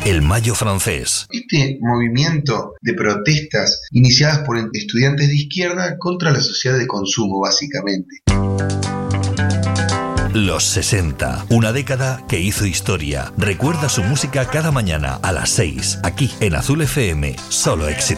el Mayo francés. Este movimiento de protestas iniciadas por estudiantes de izquierda contra la sociedad de consumo, básicamente. Los 60, una década que hizo historia. Recuerda su música cada mañana a las 6, aquí en Azul FM, solo éxito.